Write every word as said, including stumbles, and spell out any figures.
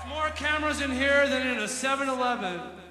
More cameras in here than in a seven eleven.